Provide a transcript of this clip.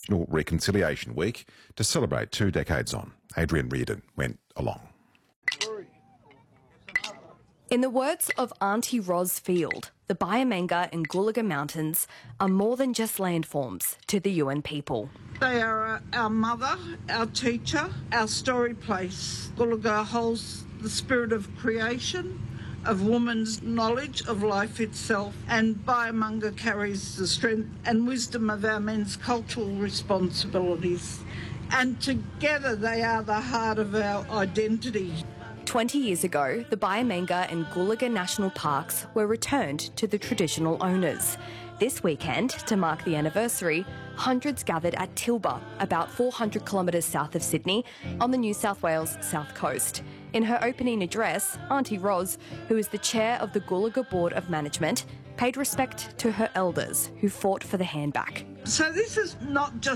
National Reconciliation Week to celebrate 2 decades on. Adrian Reardon went along. In the words of Auntie Ros Field, the Bayamanga and Gulaga Mountains are more than just landforms to the Yuin people. They are our mother, our teacher, our story place. Gulaga holds the spirit of creation, of woman's knowledge of life itself, and Bayamanga carries the strength and wisdom of our men's cultural responsibilities. And together they are the heart of our identity. 20 years ago, the Bayamanga and Gulaga National Parks were returned to the traditional owners. This weekend, to mark the anniversary, hundreds gathered at Tilba, about 400 kilometres south of Sydney, on the New South Wales south coast. In her opening address, Auntie Ros, who is the chair of the Gulaga Board of Management, paid respect to her elders who fought for the handback. So this is not just